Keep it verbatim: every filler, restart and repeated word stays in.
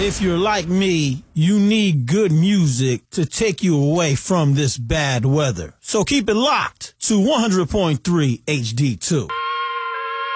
If you're like me, you need good music to take you away from this bad weather. So keep it locked to one hundred point three H D two.